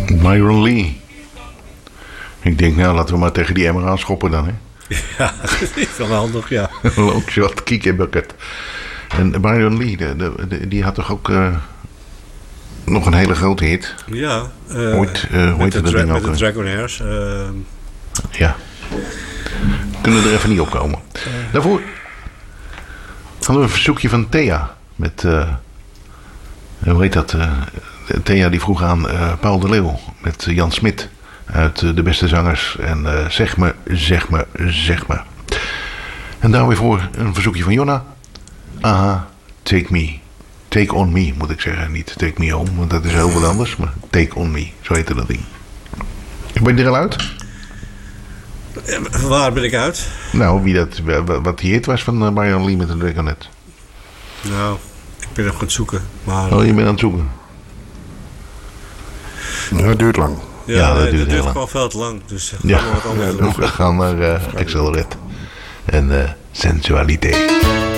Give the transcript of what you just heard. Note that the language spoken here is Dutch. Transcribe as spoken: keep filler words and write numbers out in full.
Myron Lee. Ik denk, nou, laten we maar tegen die emmer aanschoppen dan, hè. Ja, dat is wel handig, ja. Longshot, kick en bucket. En Myron Lee, de, de, de, die had toch ook uh, nog een hele grote hit? Ja. Uh, Ooit, uh, hoe heet dat ding ook? Met de Dragonaires. Uh, ja. Kunnen er even niet op komen. Uh, Daarvoor hadden we een verzoekje van Thea. Met, uh, hoe heet dat? Uh, Thea die vroeg aan uh, Paul de Leeuw. Met uh, Jan Smit. Uit uh, De Beste Zangers. En uh, zeg me, zeg me, zeg me. En daar weer voor een verzoekje van Jonna. Aha, Take Me. Take On Me moet ik zeggen. Niet Take Me Home, want dat is heel wat anders. Maar Take On Me, zo heette dat ding. Ben je er al uit? Waar ben ik uit? Nou, wie dat, wat die hit was van uh, Myron Lee met de Dragonet. Nou, ik ben nog aan het zoeken. Maar... Oh, je bent aan het zoeken? Ja, dat duurt lang. Ja, ja dat nee, duurt, duurt lang. gewoon veel te lang. Dus gaan ja, we wat anders ja, doen. we gaan naar uh, Accelerate. En uh, Sensualiteit.